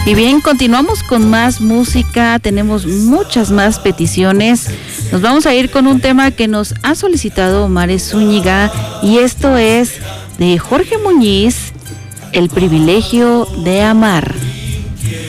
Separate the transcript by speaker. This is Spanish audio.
Speaker 1: Y bien, continuamos con más música, tenemos muchas más peticiones. Nos vamos a ir con un tema que nos ha solicitado Omar Zúñiga, y esto es de Jorge Muñiz, El privilegio de amar.